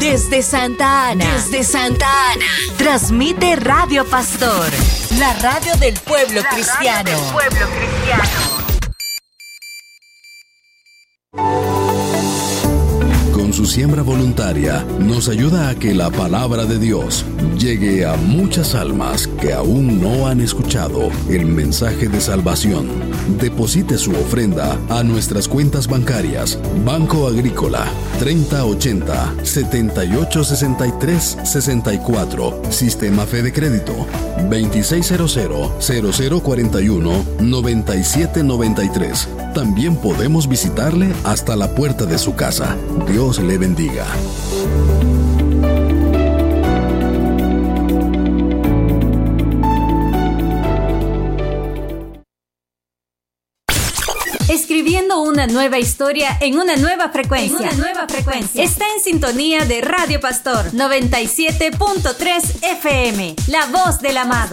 Desde Santa Ana. Transmite Radio Pastor, la radio del pueblo cristiano. Con su siembra voluntaria, nos ayuda a que la palabra de Dios llegue a muchas almas que aún no han escuchado el mensaje de salvación. Deposite su ofrenda a nuestras cuentas bancarias: Banco Agrícola 3080-7863-64, Sistema Fede Crédito 2600-0041-9793. También podemos visitarle hasta la puerta de su casa. Dios le bendiga. Escribiendo una nueva historia en una nueva frecuencia. Está en sintonía de Radio Pastor 97.3 FM, la voz del amado.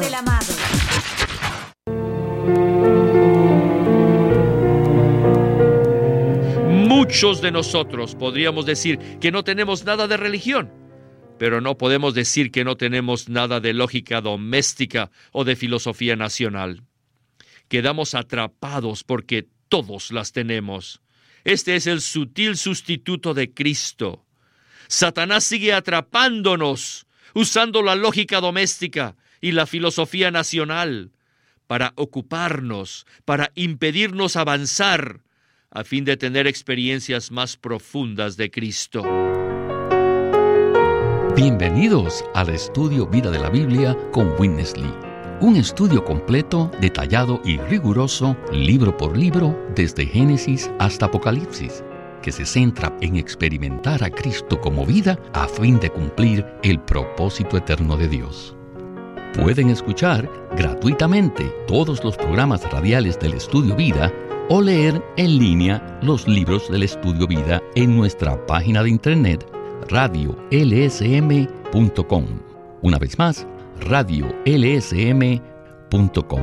Muchos de nosotros podríamos decir que no tenemos nada de religión, pero no podemos decir que no tenemos nada de lógica doméstica o de filosofía nacional. Quedamos atrapados porque todos las tenemos. Este es el sutil sustituto de Cristo. Satanás sigue atrapándonos, usando la lógica doméstica y la filosofía nacional para ocuparnos, para impedirnos avanzar, a fin de tener experiencias más profundas de Cristo. Bienvenidos al estudio Vida de la Biblia con Witness Lee. Un estudio completo, detallado y riguroso, libro por libro, desde Génesis hasta Apocalipsis, que se centra en experimentar a Cristo como vida a fin de cumplir el propósito eterno de Dios. Pueden escuchar gratuitamente todos los programas radiales del Estudio Vida o leer en línea los libros del Estudio Vida en nuestra página de internet radiolsm.com. Una vez más, radiolsm.com.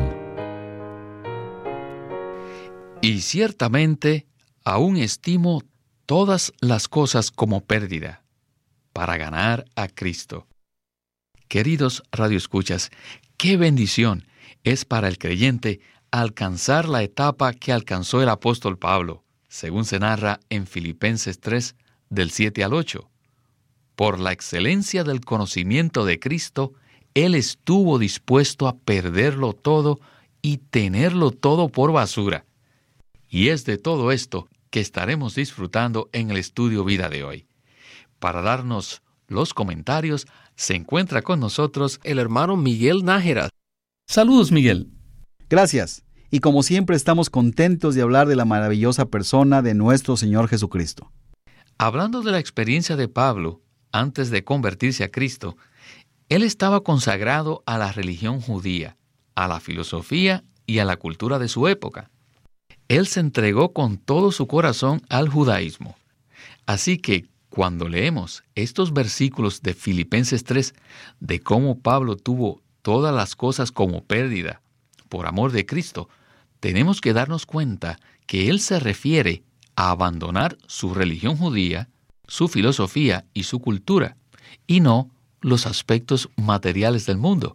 Y ciertamente aún estimo todas las cosas como pérdida para ganar a Cristo. Queridos radioescuchas, qué bendición es para el creyente alcanzar la etapa que alcanzó el apóstol Pablo, según se narra en Filipenses 3, del 7 al 8. Por la excelencia del conocimiento de Cristo, él estuvo dispuesto a perderlo todo y tenerlo todo por basura. Y es de todo esto que estaremos disfrutando en el Estudio Vida de hoy. Para darnos los comentarios, se encuentra con nosotros el hermano Miguel Nájera. Saludos, Miguel. Gracias. Y como siempre estamos contentos de hablar de la maravillosa persona de nuestro Señor Jesucristo. Hablando de la experiencia de Pablo, antes de convertirse a Cristo, él estaba consagrado a la religión judía, a la filosofía y a la cultura de su época. Él se entregó con todo su corazón al judaísmo. Así que, cuando leemos estos versículos de Filipenses 3, de cómo Pablo tuvo todas las cosas como pérdida por amor de Cristo, tenemos que darnos cuenta que él se refiere a abandonar su religión judía, su filosofía y su cultura, y no los aspectos materiales del mundo.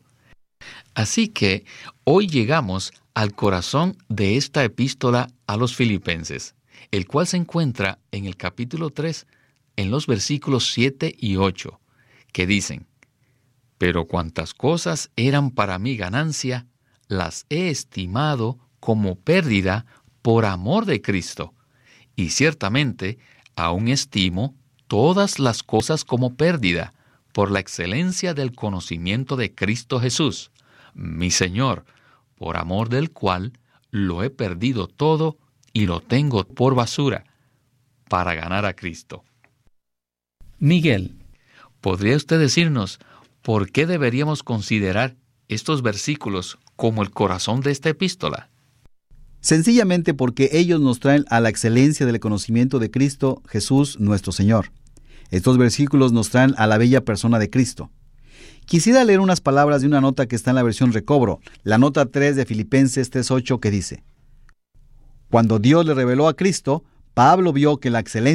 Así que hoy llegamos al corazón de esta epístola a los filipenses, el cual se encuentra en el capítulo 3, en los versículos 7 y 8, que dicen: «Pero cuantas cosas eran para mí ganancia, las he estimado como pérdida por amor de Cristo, y ciertamente aún estimo todas las cosas como pérdida por la excelencia del conocimiento de Cristo Jesús, mi Señor, por amor del cual lo he perdido todo y lo tengo por basura, para ganar a Cristo». Miguel, ¿podría usted decirnos por qué deberíamos considerar estos versículos como el corazón de esta epístola? Sencillamente porque ellos nos traen a la excelencia del conocimiento de Cristo Jesús nuestro Señor. Estos versículos nos traen a la bella persona de Cristo. Quisiera leer unas palabras de una nota que está en la versión Recobro, la nota 3 de Filipenses 3:8, que dice: «Cuando Dios le reveló a Cristo, Pablo vio que la excelencia,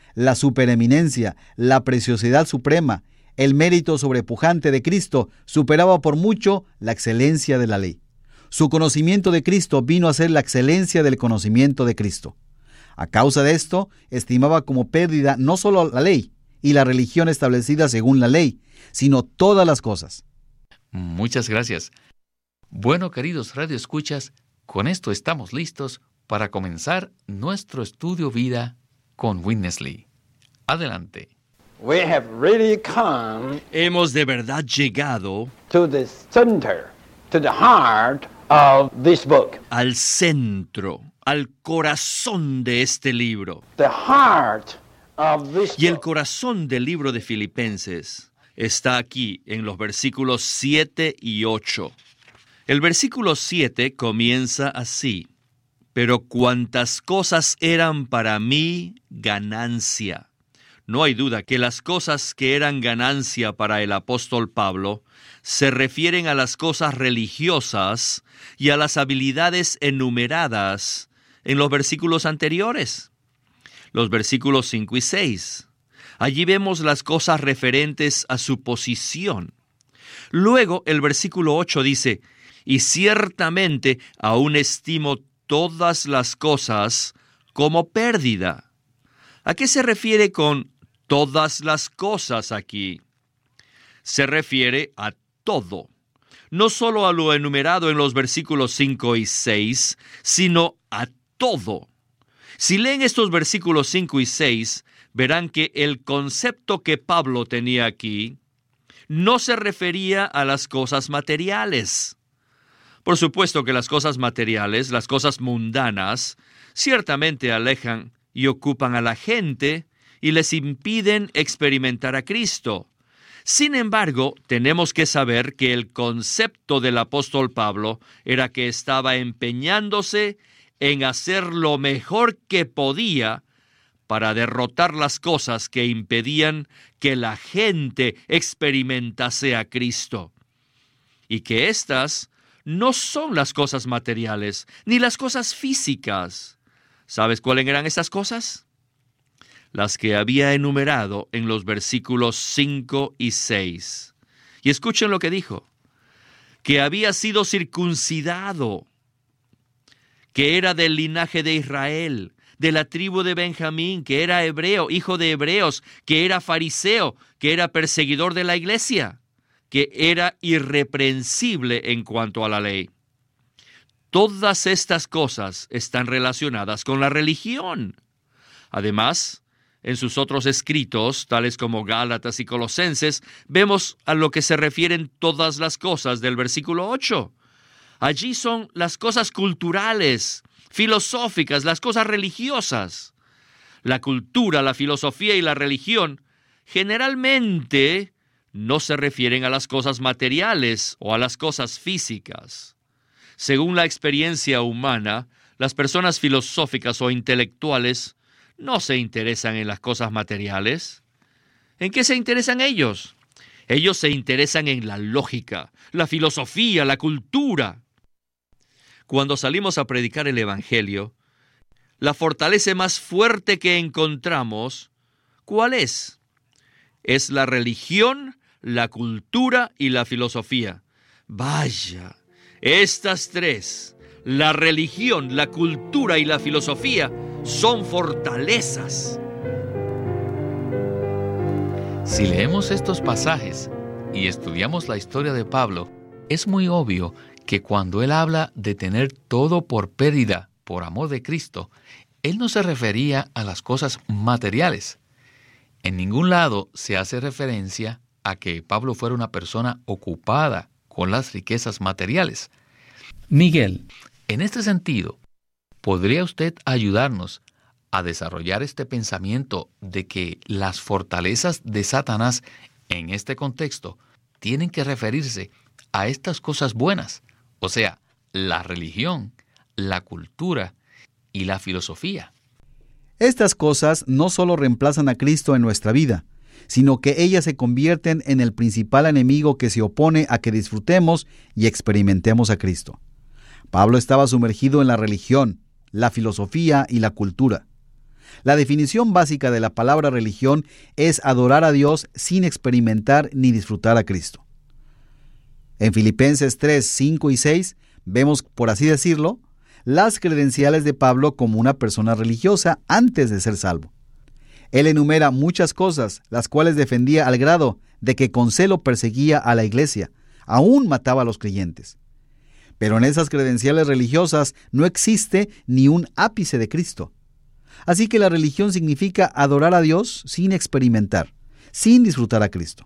la supereminencia, la preciosidad suprema, el mérito sobrepujante de Cristo superaba por mucho la excelencia de la ley. Su conocimiento de Cristo vino a ser la excelencia del conocimiento de Cristo. A causa de esto, estimaba como pérdida no solo la ley y la religión establecida según la ley, sino todas las cosas. Muchas gracias. Bueno, queridos radioescuchas, con esto estamos listos para comenzar nuestro estudio vida con Witness Lee. Adelante. We have really come Hemos de verdad llegado to the center, to the heart of this book. al centro, al corazón de este libro. The heart of this Y el book corazón del libro de Filipenses está aquí en los versículos 7 y 8. El versículo 7 comienza así: pero cuantas cosas eran para mí ganancia. No hay duda que las cosas que eran ganancia para el apóstol Pablo se refieren a las cosas religiosas y a las habilidades enumeradas en los versículos anteriores, los versículos 5 y 6. Allí vemos las cosas referentes a su posición. Luego el versículo 8 dice: y ciertamente aún estimo todas las cosas como pérdida. ¿A qué se refiere con todas las cosas aquí? Se refiere a todo, no solo a lo enumerado en los versículos 5 y 6, sino a todo. Si leen estos versículos 5 y 6, verán que el concepto que Pablo tenía aquí no se refería a las cosas materiales. Por supuesto que las cosas materiales, las cosas mundanas, ciertamente alejan y ocupan a la gente y les impiden experimentar a Cristo. Sin embargo, tenemos que saber que el concepto del apóstol Pablo era que estaba empeñándose en hacer lo mejor que podía para derrotar las cosas que impedían que la gente experimentase a Cristo. Y que estas no son las cosas materiales, ni las cosas físicas. ¿Sabes cuáles eran estas cosas? Las que había enumerado en los versículos 5 y 6. Y escuchen lo que dijo: que había sido circuncidado, que era del linaje de Israel, de la tribu de Benjamín, que era hebreo, hijo de hebreos, que era fariseo, que era perseguidor de la iglesia, que era irreprensible en cuanto a la ley. Todas estas cosas están relacionadas con la religión. Además, en sus otros escritos, tales como Gálatas y Colosenses, vemos a lo que se refieren todas las cosas del versículo 8. Allí son las cosas culturales, filosóficas, las cosas religiosas. La cultura, la filosofía y la religión generalmente no se refieren a las cosas materiales o a las cosas físicas. Según la experiencia humana, las personas filosóficas o intelectuales no se interesan en las cosas materiales. ¿En qué se interesan ellos? Ellos se interesan en la lógica, la filosofía, la cultura. Cuando salimos a predicar el Evangelio, la fortaleza más fuerte que encontramos, ¿cuál es? Es la religión, la cultura y la filosofía. Vaya, estas tres, la religión, la cultura y la filosofía, son fortalezas. Si leemos estos pasajes y estudiamos la historia de Pablo, es muy obvio que cuando él habla de tener todo por pérdida por amor de Cristo, él no se refería a las cosas materiales. En ningún lado se hace referencia a que Pablo fuera una persona ocupada con las riquezas materiales. Miguel, En este sentido, ¿podría usted ayudarnos a desarrollar este pensamiento de que las fortalezas de Satanás en este contexto tienen que referirse a estas cosas buenas? O sea, la religión, la cultura y la filosofía. Estas cosas no solo reemplazan a Cristo en nuestra vida, sino que ellas se convierten en el principal enemigo que se opone a que disfrutemos y experimentemos a Cristo. Pablo estaba sumergido en la religión, la filosofía y la cultura. La definición básica de la palabra religión es adorar a Dios sin experimentar ni disfrutar a Cristo. En Filipenses 3, 5 y 6 vemos, por así decirlo, las credenciales de Pablo como una persona religiosa antes de ser salvo. Él enumera muchas cosas, las cuales defendía al grado de que con celo perseguía a la iglesia, aún mataba a los creyentes. Pero en esas credenciales religiosas no existe ni un ápice de Cristo. Así que la religión significa adorar a Dios sin experimentar, sin disfrutar a Cristo.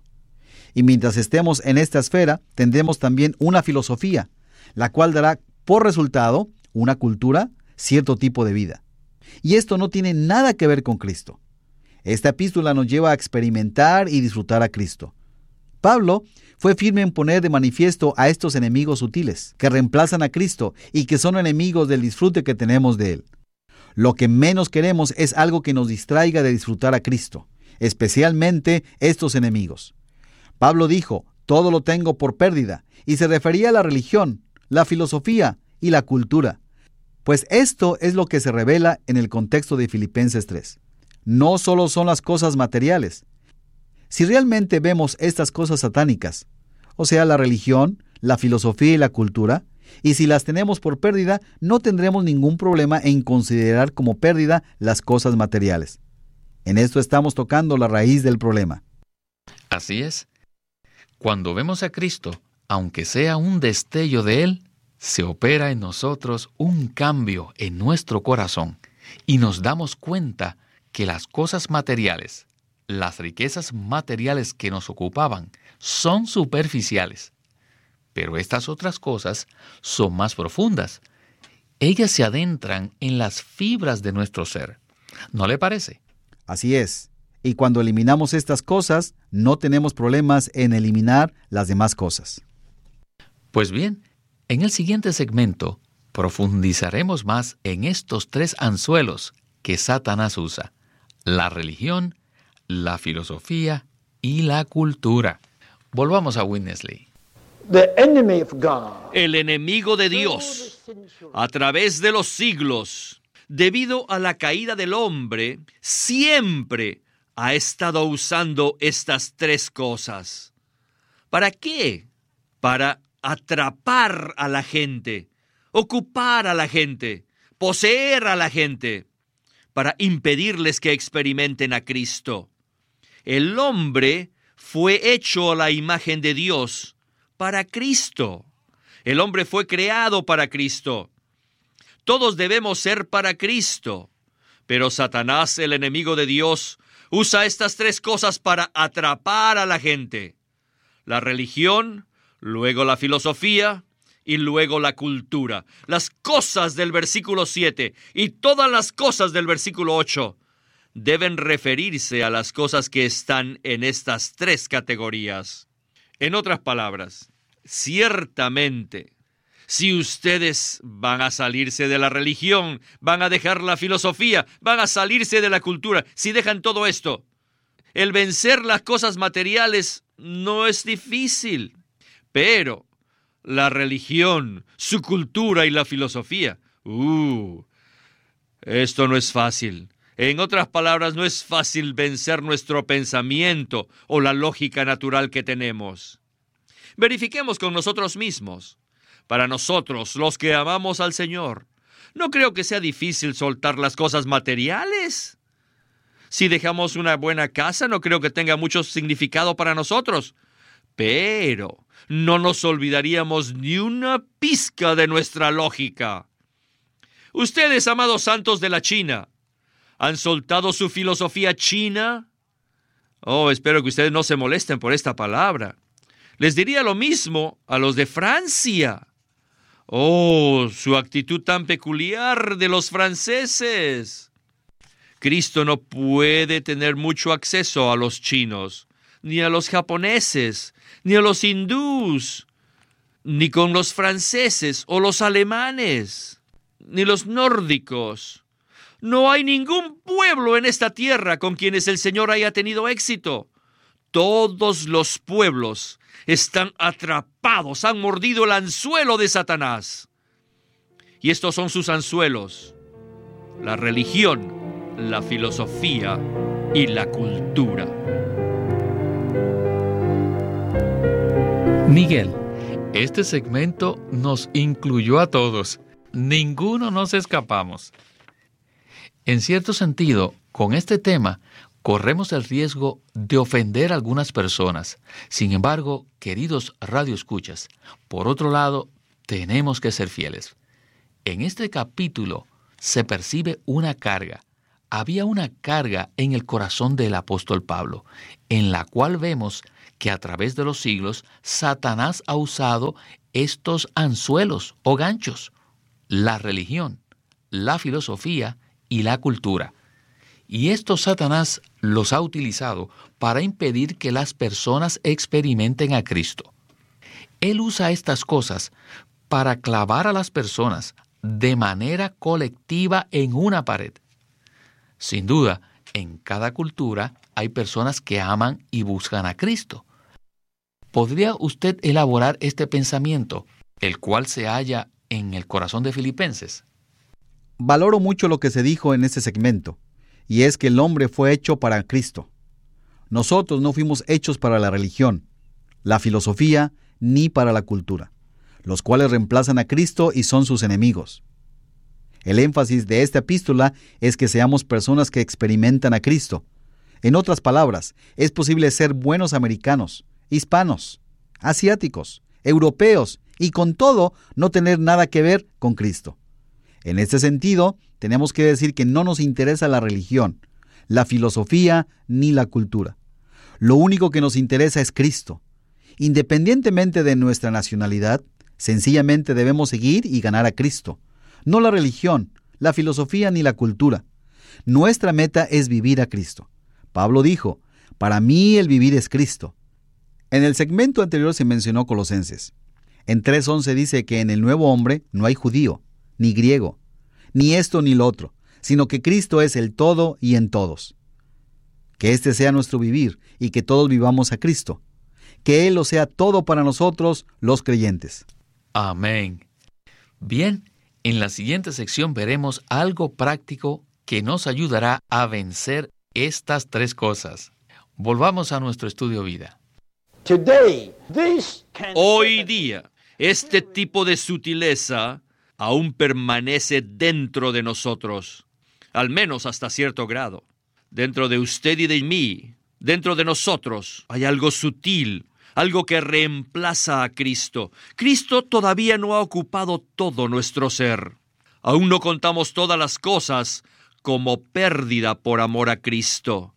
Y mientras estemos en esta esfera, tendremos también una filosofía, la cual dará por resultado una cultura, cierto tipo de vida. Y esto no tiene nada que ver con Cristo. Esta epístola nos lleva a experimentar y disfrutar a Cristo. Pablo fue firme en poner de manifiesto a estos enemigos sutiles, que reemplazan a Cristo y que son enemigos del disfrute que tenemos de Él. Lo que menos queremos es algo que nos distraiga de disfrutar a Cristo, especialmente estos enemigos. Pablo dijo, todo lo tengo por pérdida, y se refería a la religión, la filosofía y la cultura. Pues esto es lo que se revela en el contexto de Filipenses 3. No solo son las cosas materiales. Si realmente vemos estas cosas satánicas, o sea, la religión, la filosofía y la cultura, y si las tenemos por pérdida, no tendremos ningún problema en considerar como pérdida las cosas materiales. En esto estamos tocando la raíz del problema. Así es. Cuando vemos a Cristo, aunque sea un destello de Él, se opera en nosotros un cambio en nuestro corazón y nos damos cuenta que las cosas materiales, las riquezas materiales que nos ocupaban, son superficiales. Pero estas otras cosas son más profundas. Ellas se adentran en las fibras de nuestro ser. ¿No le parece? Así es. Y cuando eliminamos estas cosas, no tenemos problemas en eliminar las demás cosas. Pues bien, en el siguiente segmento profundizaremos más en estos tres anzuelos que Satanás usa: la religión, la filosofía y la cultura. Volvamos a Witness Lee. El enemigo de Dios, a través de los siglos, debido a la caída del hombre, siempre ha estado usando estas tres cosas. ¿Para qué? Para atrapar a la gente, ocupar a la gente, poseer a la gente, para impedirles que experimenten a Cristo. El hombre fue hecho a la imagen de Dios para Cristo. El hombre fue creado para Cristo. Todos debemos ser para Cristo. Pero Satanás, el enemigo de Dios, usa estas tres cosas para atrapar a la gente: la religión, luego la filosofía y luego la cultura. Las cosas del versículo 7 y todas las cosas del versículo 8 deben referirse a las cosas que están en estas tres categorías. En otras palabras, ciertamente, si ustedes van a salirse de la religión, van a dejar la filosofía, van a salirse de la cultura, si dejan todo esto, el vencer las cosas materiales no es difícil. Pero la religión, su cultura y la filosofía, esto no es fácil. En otras palabras, no es fácil vencer nuestro pensamiento o la lógica natural que tenemos. Verifiquemos con nosotros mismos. Para nosotros, los que amamos al Señor, no creo que sea difícil soltar las cosas materiales. Si dejamos una buena casa, no creo que tenga mucho significado para nosotros. Pero no nos olvidaríamos ni una pizca de nuestra lógica. Ustedes, amados santos de la China, ¿han soltado su filosofía china? Espero que ustedes no se molesten por esta palabra. Les diría lo mismo a los de Francia. Su actitud tan peculiar de los franceses. Cristo no puede tener mucho acceso a los chinos, ni a los japoneses, ni a los hindús, ni con los franceses o los alemanes, ni los nórdicos. No hay ningún pueblo en esta tierra con quienes el Señor haya tenido éxito. Todos los pueblos están atrapados, han mordido el anzuelo de Satanás. Y estos son sus anzuelos: la religión, la filosofía y la cultura. Miguel. Este segmento nos incluyó a todos. Ninguno nos escapamos. En cierto sentido, con este tema, corremos el riesgo de ofender a algunas personas. Sin embargo, queridos radioescuchas, por otro lado, tenemos que ser fieles. En este capítulo se percibe una carga. Había una carga en el corazón del apóstol Pablo, en la cual vemos que a través de los siglos Satanás ha usado estos anzuelos o ganchos: la religión, la filosofía y la cultura. Y estos Satanás los ha utilizado para impedir que las personas experimenten a Cristo. Él usa estas cosas para clavar a las personas de manera colectiva en una pared. Sin duda, en cada cultura hay personas que aman y buscan a Cristo. ¿Podría usted elaborar este pensamiento, el cual se halla en el corazón de Filipenses? Valoro mucho lo que se dijo en este segmento, y es que el hombre fue hecho para Cristo. Nosotros no fuimos hechos para la religión, la filosofía, ni para la cultura, los cuales reemplazan a Cristo y son sus enemigos. El énfasis de esta epístola es que seamos personas que experimentan a Cristo. En otras palabras, es posible ser buenos americanos, hispanos, asiáticos, europeos y con todo no tener nada que ver con Cristo. En este sentido, tenemos que decir que no nos interesa la religión, la filosofía ni la cultura. Lo único que nos interesa es Cristo. Independientemente de nuestra nacionalidad, sencillamente debemos seguir y ganar a Cristo. No la religión, la filosofía ni la cultura. Nuestra meta es vivir a Cristo. Pablo dijo: para mí el vivir es Cristo. En el segmento anterior se mencionó Colosenses. En 3:11 dice que en el nuevo hombre no hay judío, ni griego, ni esto ni lo otro, sino que Cristo es el todo y en todos. Que este sea nuestro vivir y que todos vivamos a Cristo. Que Él lo sea todo para nosotros, los creyentes. Amén. Bien, en la siguiente sección veremos algo práctico que nos ayudará a vencer estas tres cosas. Volvamos a nuestro estudio vida. Hoy día, este tipo de sutileza aún permanece dentro de nosotros, al menos hasta cierto grado. Dentro de usted y de mí, dentro de nosotros, hay algo sutil, algo que reemplaza a Cristo. Cristo todavía no ha ocupado todo nuestro ser. Aún no contamos todas las cosas como pérdida por amor a Cristo.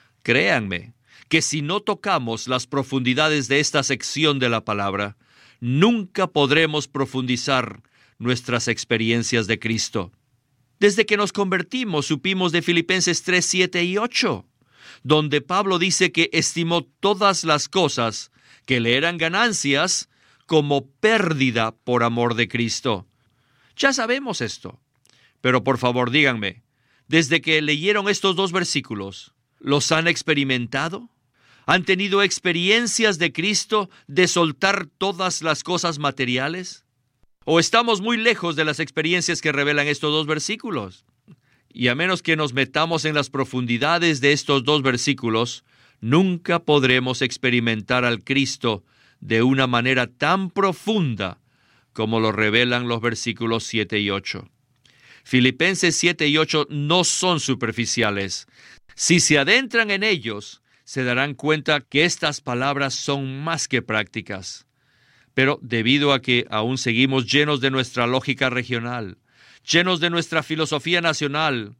Créanme que si no tocamos las profundidades de esta sección de la palabra, nunca podremos profundizar nuestras experiencias de Cristo. Desde que nos convertimos, supimos de Filipenses 3, 7 y 8, donde Pablo dice que estimó todas las cosas que le eran ganancias como pérdida por amor de Cristo. Ya sabemos esto, pero por favor díganme, desde que leyeron estos dos versículos, ¿los han experimentado? ¿Han tenido experiencias de Cristo de soltar todas las cosas materiales? ¿O estamos muy lejos de las experiencias que revelan estos dos versículos? Y a menos que nos metamos en las profundidades de estos dos versículos, nunca podremos experimentar al Cristo de una manera tan profunda como lo revelan los versículos 7 y 8. Filipenses 7 y 8 no son superficiales. Si se adentran en ellos, se darán cuenta que estas palabras son más que prácticas. Pero debido a que aún seguimos llenos de nuestra lógica regional, llenos de nuestra filosofía nacional,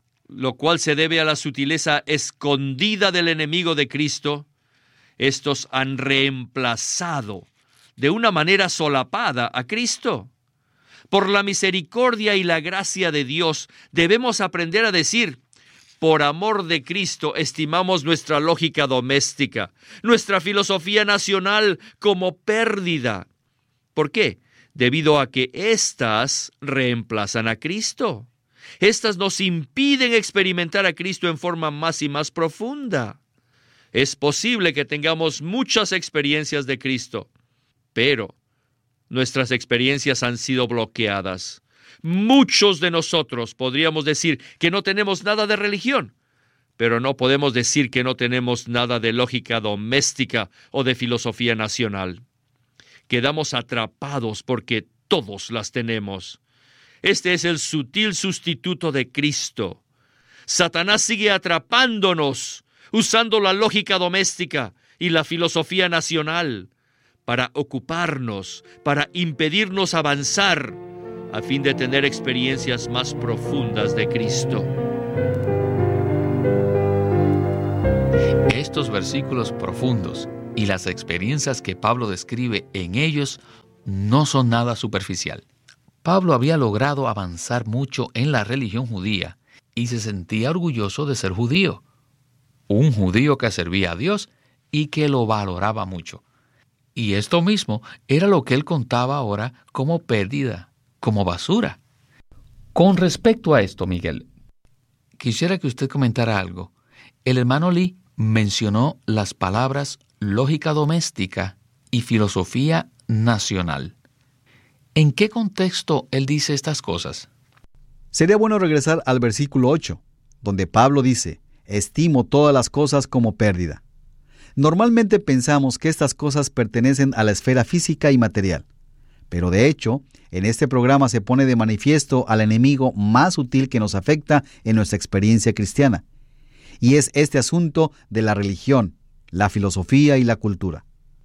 lo cual se debe a la sutileza escondida del enemigo de Cristo, estos han reemplazado de una manera solapada a Cristo. Por la misericordia y la gracia de Dios, debemos aprender a decir: por amor de Cristo estimamos nuestra lógica doméstica, nuestra filosofía nacional como pérdida. ¿Por qué? Debido a que éstas reemplazan a Cristo. Estas nos impiden experimentar a Cristo en forma más y más profunda. Es posible que tengamos muchas experiencias de Cristo, pero nuestras experiencias han sido bloqueadas. Muchos de nosotros podríamos decir que no tenemos nada de religión, pero no podemos decir que no tenemos nada de lógica doméstica o de filosofía nacional. Quedamos atrapados porque todos las tenemos. Este es el sutil sustituto de Cristo. Satanás sigue atrapándonos, usando la lógica doméstica y la filosofía nacional para ocuparnos, para impedirnos avanzar, a fin de tener experiencias más profundas de Cristo. Estos versículos profundos y las experiencias que Pablo describe en ellos no son nada superficial. Pablo había logrado avanzar mucho en la religión judía y se sentía orgulloso de ser judío. Un judío que servía a Dios y que lo valoraba mucho. Y esto mismo era lo que él contaba ahora como pérdida, como basura. Con respecto a esto, Miguel, quisiera que usted comentara algo. El hermano Lee mencionó las palabras lógica doméstica y filosofía nacional. ¿En qué contexto él dice estas cosas? Sería bueno regresar al versículo 8, donde Pablo dice: estimo todas las cosas como pérdida. Normalmente pensamos que estas cosas pertenecen a la esfera física y material, pero de hecho, en este programa se pone de manifiesto al enemigo más sutil que nos afecta en nuestra experiencia cristiana, y es este asunto de la religión, la filosofía y la cultura.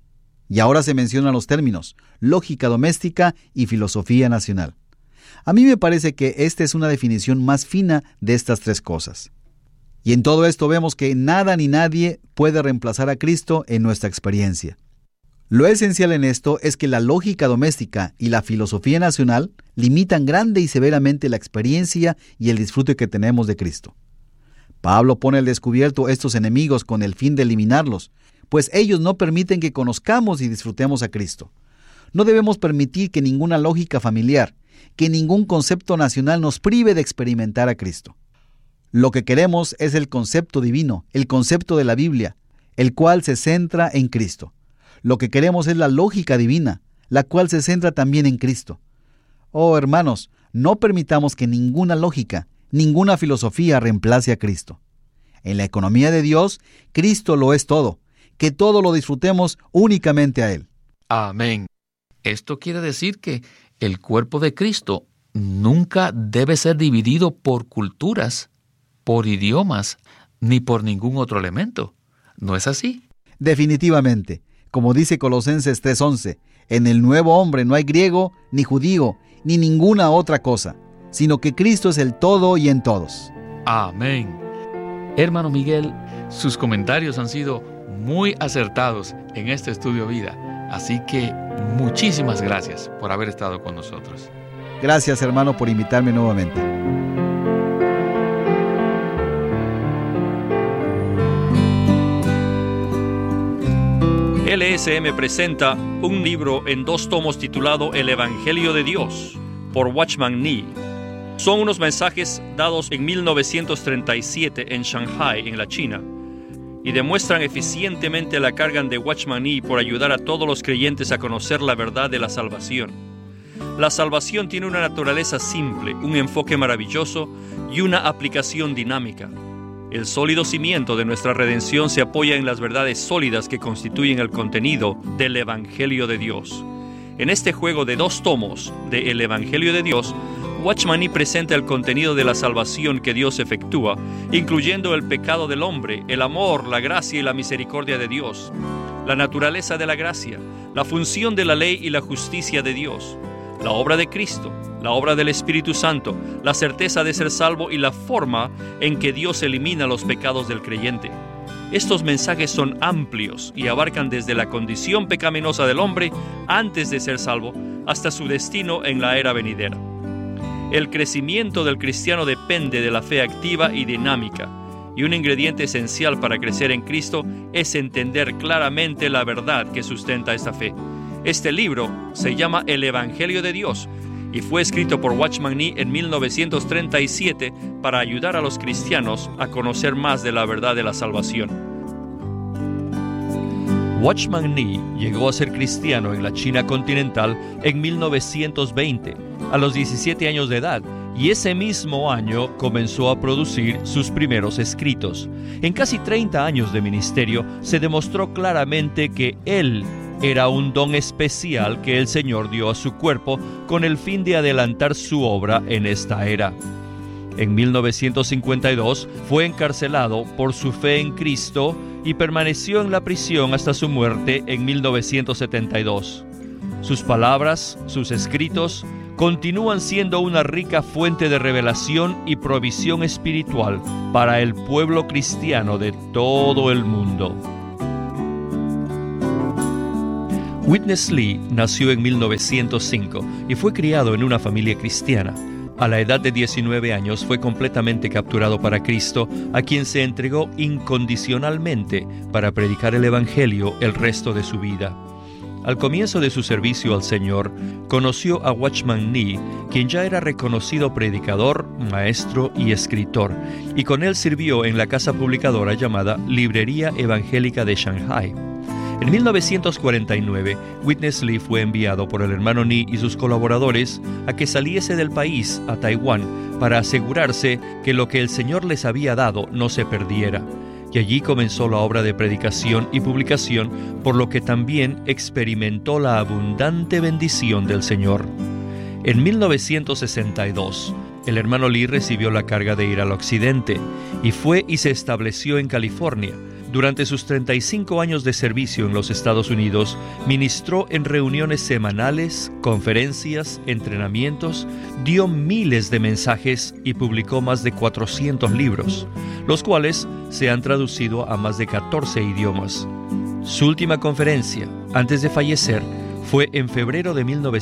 Y ahora se mencionan los términos lógica doméstica y filosofía nacional. A mí me parece que esta es una definición más fina de estas tres cosas. Y en todo esto vemos que nada ni nadie puede reemplazar a Cristo en nuestra experiencia. Lo esencial en esto es que la lógica doméstica y la filosofía nacional limitan grande y severamente la experiencia y el disfrute que tenemos de Cristo. Pablo pone al descubierto estos enemigos con el fin de eliminarlos, pues ellos no permiten que conozcamos y disfrutemos a Cristo. No debemos permitir que ninguna lógica familiar, que ningún concepto nacional nos prive de experimentar a Cristo. Lo que queremos es el concepto divino, el concepto de la Biblia, el cual se centra en Cristo. Lo que queremos es la lógica divina, la cual se centra también en Cristo. Oh, hermanos, no permitamos que ninguna lógica, ninguna filosofía reemplace a Cristo. En la economía de Dios, Cristo lo es todo, que todo lo disfrutemos únicamente a Él. Amén. Esto quiere decir que el cuerpo de Cristo nunca debe ser dividido por culturas, por idiomas, ni por ningún otro elemento. ¿No es así? Definitivamente. Como dice Colosenses 3:11, en el nuevo hombre no hay griego, ni judío, ni ninguna otra cosa, sino que Cristo es el todo y en todos. Amén. Hermano Miguel, sus comentarios han sido muy acertados en este estudio vida, así que muchísimas gracias por haber estado con nosotros. Gracias, hermano, por invitarme nuevamente. LSM presenta un libro en 2 tomos titulado El Evangelio de Dios, por Watchman Nee. Son unos mensajes dados en 1937 en Shanghai, en la China, y demuestran eficientemente la carga de Watchman Nee por ayudar a todos los creyentes a conocer la verdad de la salvación. La salvación tiene una naturaleza simple, un enfoque maravilloso y una aplicación dinámica. El sólido cimiento de nuestra redención se apoya en las verdades sólidas que constituyen el contenido del Evangelio de Dios. En este juego de 2 tomos de El Evangelio de Dios, Watchman Nee presenta el contenido de la salvación que Dios efectúa, incluyendo el pecado del hombre, el amor, la gracia y la misericordia de Dios, la naturaleza de la gracia, la función de la ley y la justicia de Dios, la obra de Cristo, la obra del Espíritu Santo, la certeza de ser salvo y la forma en que Dios elimina los pecados del creyente. Estos mensajes son amplios y abarcan desde la condición pecaminosa del hombre antes de ser salvo hasta su destino en la era venidera. El crecimiento del cristiano depende de la fe activa y dinámica, y un ingrediente esencial para crecer en Cristo es entender claramente la verdad que sustenta esta fe. Este libro se llama El Evangelio de Dios y fue escrito por Watchman Nee en 1937 para ayudar a los cristianos a conocer más de la verdad de la salvación. Watchman Nee llegó a ser cristiano en la China continental en 1920 a los 17 años de edad, y ese mismo año comenzó a producir sus primeros escritos. En casi 30 años de ministerio se demostró claramente que él era un don especial que el Señor dio a su cuerpo con el fin de adelantar su obra en esta era. En 1952 fue encarcelado por su fe en Cristo y permaneció en la prisión hasta su muerte en 1972. Sus palabras, sus escritos, continúan siendo una rica fuente de revelación y provisión espiritual para el pueblo cristiano de todo el mundo. Witness Lee nació en 1905 y fue criado en una familia cristiana. A la edad de 19 años fue completamente capturado para Cristo, a quien se entregó incondicionalmente para predicar el Evangelio el resto de su vida. Al comienzo de su servicio al Señor, conoció a Watchman Nee, quien ya era reconocido predicador, maestro y escritor, y con él sirvió en la casa publicadora llamada Librería Evangélica de Shanghai. En 1949, Witness Lee fue enviado por el hermano Nee y sus colaboradores a que saliese del país a Taiwán para asegurarse que lo que el Señor les había dado no se perdiera. Y allí comenzó la obra de predicación y publicación, por lo que también experimentó la abundante bendición del Señor. En 1962, el hermano Lee recibió la carga de ir al occidente y fue y se estableció en California. Durante sus 35 años de servicio en los Estados Unidos, ministró en reuniones semanales, conferencias, entrenamientos, dio miles de mensajes y publicó más de 400 libros, los cuales se han traducido a más de 14 idiomas. Su última conferencia, antes de fallecer, fue en febrero de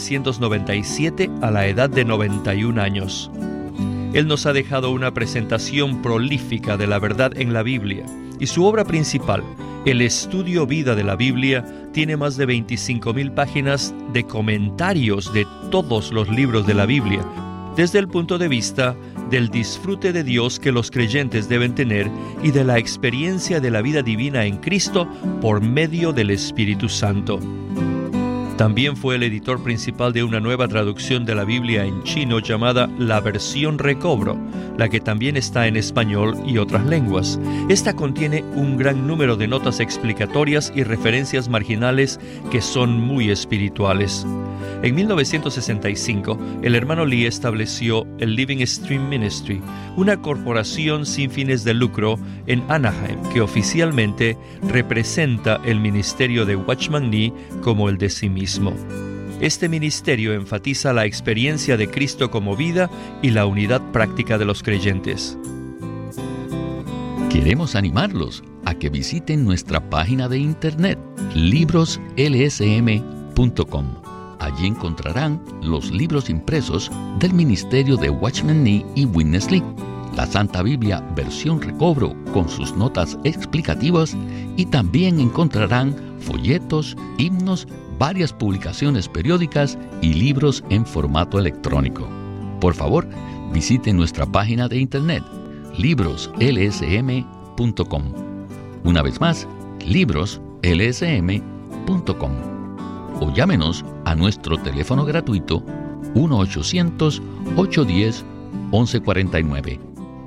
1997 a la edad de 91 años. Él nos ha dejado una presentación prolífica de la verdad en la Biblia, y su obra principal, el Estudio Vida de la Biblia, tiene más de 25,000 páginas de comentarios de todos los libros de la Biblia, desde el punto de vista del disfrute de Dios que los creyentes deben tener y de la experiencia de la vida divina en Cristo por medio del Espíritu Santo. También fue el editor principal de una nueva traducción de la Biblia en chino llamada La Versión Recobro, la que también está en español y otras lenguas. Esta contiene un gran número de notas explicatorias y referencias marginales que son muy espirituales. En 1965, el hermano Lee estableció el Living Stream Ministry, una corporación sin fines de lucro en Anaheim que oficialmente representa el ministerio de Watchman Nee como el de sí mismo. Este ministerio enfatiza la experiencia de Cristo como vida y la unidad práctica de los creyentes. Queremos animarlos a que visiten nuestra página de internet, libroslsm.com. Allí encontrarán los libros impresos del ministerio de Watchman Nee y Witness Lee, la Santa Biblia versión recobro con sus notas explicativas, y también encontrarán folletos, himnos, varias publicaciones periódicas y libros en formato electrónico. Por favor, visite nuestra página de internet, libroslsm.com. Una vez más, libroslsm.com. O llámenos a nuestro teléfono gratuito 1-800-810-1149.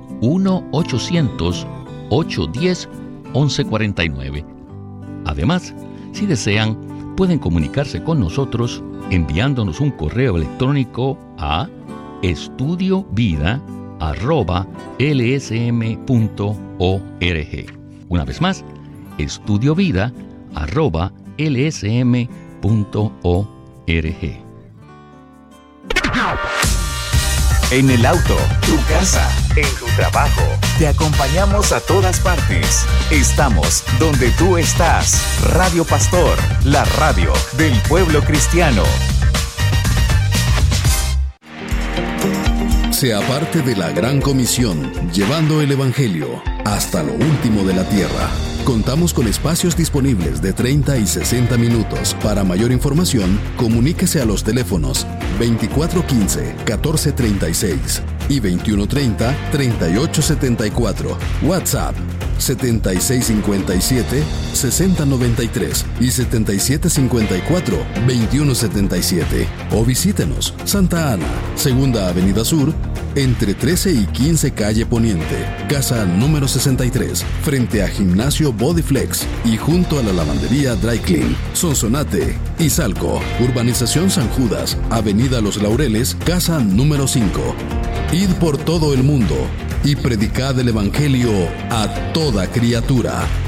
1-800-810-1149. Además, si desean, pueden comunicarse con nosotros enviándonos un correo electrónico a estudiovida@lsm.org. Una vez más, estudiovida@lsm.org. En el auto, tu casa, en tu trabajo. Te acompañamos a todas partes. Estamos donde tú estás. Radio Pastor, la radio del pueblo cristiano. Sea parte de la Gran Comisión, llevando el Evangelio hasta lo último de la tierra. Contamos con espacios disponibles de 30 y 60 minutos. Para mayor información, comuníquese a los teléfonos 2415-1436 y 2130-3874. WhatsApp 7657-6093 y 7754-2177. O visítenos, Santa Ana, Segunda Avenida Sur, entre 13 y 15 Calle Poniente, casa número 63, frente a Gimnasio Bodyflex y junto a la lavandería Dry Clean, Sonsonate, Izalco, Urbanización San Judas, Avenida Los Laureles, casa número 5. Id por todo el mundo y predicad el Evangelio a toda criatura.